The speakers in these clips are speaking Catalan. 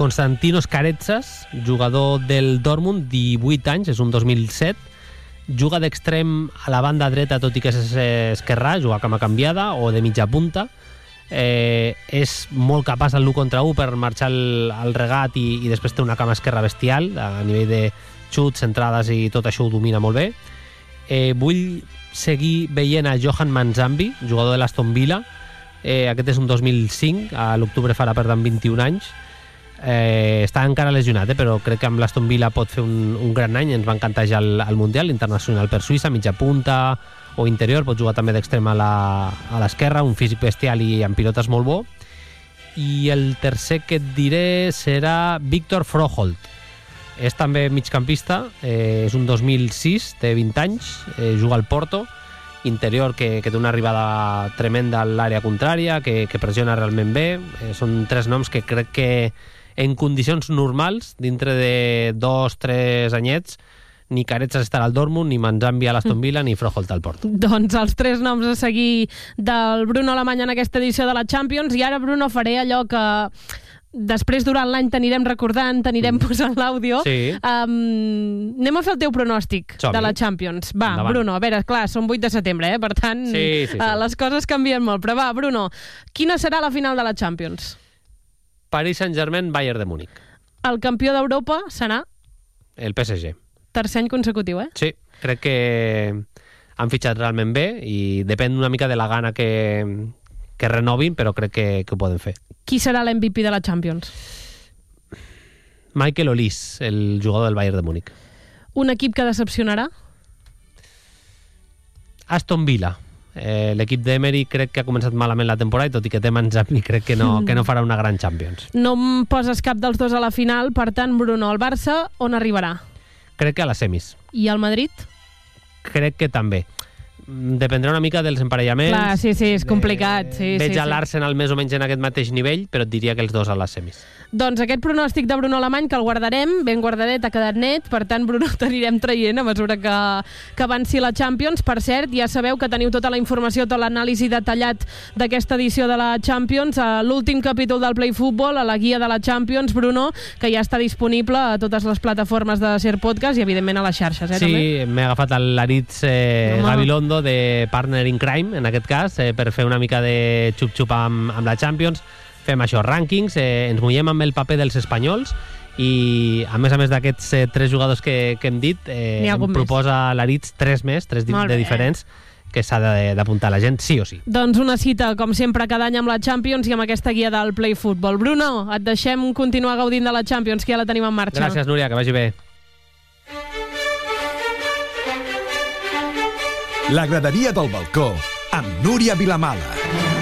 Konstantinos Karetsas, jugador del Dortmund, 18 anys, és un 2007, juga d'extrem a la banda dreta, tot i que és esquerrà, juga cama canviada o de mitja punta. És molt capaç al l'1 contra 1 per marxar al regat i després té una cama esquerra bestial a nivell de xuts, centrades i tot això ho domina molt bé. Vull seguir veient a Johan Manzambi, jugador de l'Aston Villa. Aquest és un 2005, a l'octubre farà per tant 21 anys. Està encara lesionat, però crec que amb l'Aston Villa pot fer un gran any. Ens va encantar ja al Mundial internacional per Suïssa, mitja punta o interior, pot jugar també d'extrem a l'esquerra, un físic bestial i amb pilotes molt bo. I el tercer que et diré serà Viktor Froholt. És també migcampista, és un 2006, té 20 anys, juga al Porto, interior que té una arribada tremenda a l'àrea contrària, que pressiona realment bé. Són tres noms que crec que en condicions normals, dintre de 2-3 anyets, ni Karetsas estarà al Dortmund, ni Manzambi a l'Aston Villa, ni Froholt al Porto. Doncs els tres noms a seguir del Bruno Alemany en aquesta edició de la Champions. I ara, Bruno, faré allò que després durant l'any t'anirem recordant, t'anirem posant l'àudio. Sí. Anem a fer el teu pronòstic de la Champions. Va, endavant. Bruno, a veure, clar, som 8 de setembre, per tant, sí. Les coses canvien molt. Però va, Bruno, quina serà la final de la Champions? Paris Saint-Germain, Bayern de Múnich. El campió d'Europa serà? El PSG. Tercer any consecutiu, Sí, crec que han fitxat realment bé i depèn una mica de la gana que renovin, però crec que ho poden fer. Qui serà l'MVP de la Champions? Michael Olise, el jugador del Bayern de Múnich. Un equip que decepcionarà? Aston Villa. L'equip d'Emery crec que ha començat malament la temporada i tot i que té Manzambi crec que no farà una gran Champions. No em poses cap dels dos a la final, per tant, Bruno, el Barça on arribarà? Crec que a les semis. I el Madrid? Crec que també. Dependrà una mica dels emparellaments. Clar, sí, és complicat. Veig a l'Arsenal més o menys en aquest mateix nivell, però et diria que els dos a les semis. Doncs aquest pronòstic de Bruno Alemany, que el guardarem, ben guardadet, ha quedat net, per tant, Bruno, t'anirem traient a mesura que avanci la Champions. Per cert, ja sabeu que teniu tota la informació, tot l'anàlisi detallat d'aquesta edició de la Champions, a l'últim capítol del Play Football, a la guia de la Champions, Bruno, que ja està disponible a totes les plataformes de Ser Podcast i, evidentment, a les xarxes. Sí, també? M'he agafat l'Aritz Gabilondo de Partner in Crime, en aquest cas, per fer una mica de xup-xup amb la Champions. Fem això, rànquings, ens mullem amb el paper dels espanyols i, a més d'aquests 3 jugadors que hem dit, em proposa l'Aritz 3 més, 3 de diferents, que s'ha d'apuntar la gent, sí o sí. Doncs una cita, com sempre, cada any amb la Champions i amb aquesta guia del Play Football. Bruno, et deixem continuar gaudint de la Champions, que ja la tenim en marxa. Gràcies, Núria, que vagi bé. La graderia del balcó, amb Núria Vilamala.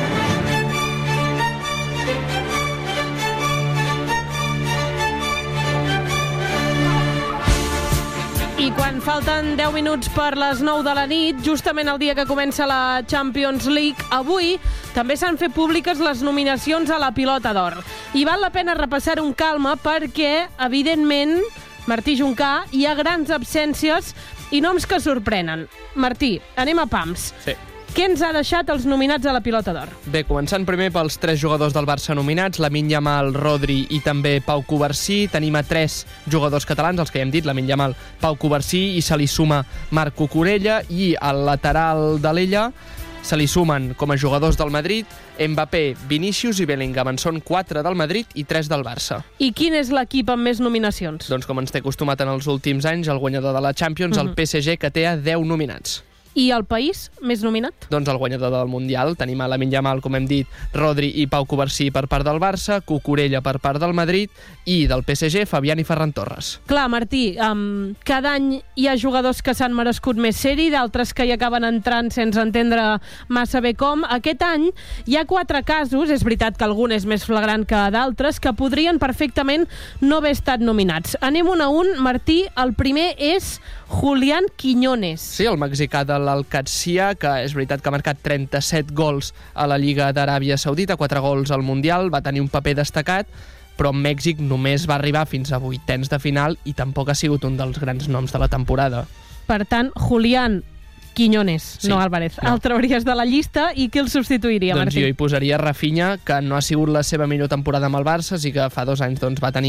I quan falten 10 minuts per les 9 de la nit, justament el dia que comença la Champions League, avui també s'han fet públiques les nominacions a la Pilota d'Or. I val la pena repassar-ho amb calma perquè, evidentment, Martí Juncà, hi ha grans absències i noms que sorprenen. Martí, anem a pams. Sí. Què ens ha deixat els nominats a la Pilota d'Or? Bé, començant primer pels 3 jugadors del Barça nominats, Lamine Yamal, Rodri i també Pau Covarsí. Tenim a 3 jugadors catalans, els que ja hem dit, Lamine Yamal, Pau Covarsí, i se li suma Marc Cucurella, i al lateral de l'Ella se li sumen com a jugadors del Madrid Mbappé, Vinícius i Bellingham. En són 4 del Madrid i 3 del Barça. I quin és l'equip amb més nominacions? Doncs com ens té acostumat en els últims anys, el guanyador de la Champions, el PSG, que té a 10 nominats. I el país més nominat? Doncs el guanyador del Mundial. Tenim a Lamine Yamal, com hem dit, Rodri i Pau Covarsí per part del Barça, Cucurella per part del Madrid, i del PSG, Fabián i Ferran Torres. Clar, Martí, cada any hi ha jugadors que s'han merescut més sèrie, d'altres que hi acaben entrant sense entendre massa bé com. Aquest any hi ha 4 casos, és veritat que algun és més flagrant que d'altres, que podrien perfectament no haver estat nominats. Anem un a un, Martí. El primer és Julián Quiñones. Sí, el mexicà de l'Al-Qadsia, que és veritat que ha marcat 37 gols a la Lliga d'Aràbia Saudita, 4 gols al Mundial, va tenir un paper destacat, però Mèxic només va arribar fins a 8ens de final i tampoc ha sigut un dels grans noms de la temporada. Per tant, Julián Quiñones, sí, no Álvarez. No. El trauries de la llista i qui el substituiria, doncs Martí? Jo hi posaria Rafinha, que no ha sigut la seva millor temporada amb el Barça, sí que fa 2 anys va tenir